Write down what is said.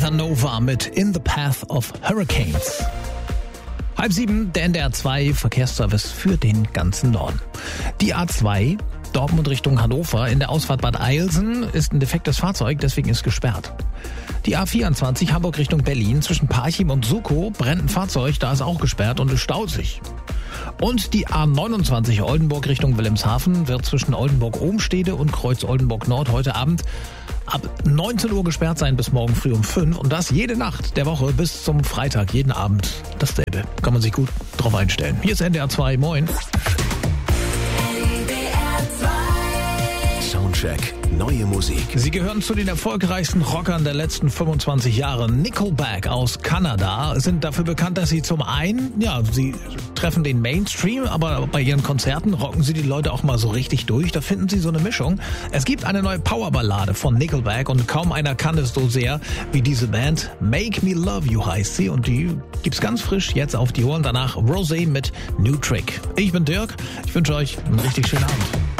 Nova mit In the Path of Hurricanes. 6:30, der NDR 2 Verkehrsservice für den ganzen Norden. Die A2 Dortmund Richtung Hannover in der Ausfahrt Bad Eilsen ist ein defektes Fahrzeug, deswegen ist gesperrt. Die A24 Hamburg Richtung Berlin zwischen Parchim und Sukow brennt ein Fahrzeug, da ist auch gesperrt und es staut sich. Und die A29 Oldenburg Richtung Wilhelmshaven wird zwischen Oldenburg-Ohnstede und Kreuz Oldenburg-Nord heute Abend ab 19 Uhr gesperrt sein bis morgen früh um 5 und das jede Nacht der Woche bis zum Freitag, jeden Abend dasselbe. Kann man sich gut drauf einstellen. Hier ist NDR 2, moin. Soundcheck, neue Musik. Sie gehören zu den erfolgreichsten Rockern der letzten 25 Jahre. Nickelback aus Kanada sind dafür bekannt, dass sie zum einen, sie treffen den Mainstream, aber bei ihren Konzerten rocken sie die Leute auch mal so richtig durch. Da finden sie so eine Mischung. Es gibt eine neue Powerballade von Nickelback und kaum einer kann es so sehr wie diese Band. Make Me Love You heißt sie und die gibt's ganz frisch jetzt auf die Ohren. Danach Rosé mit New Trick. Ich bin Dirk. Ich wünsche euch einen richtig schönen Abend.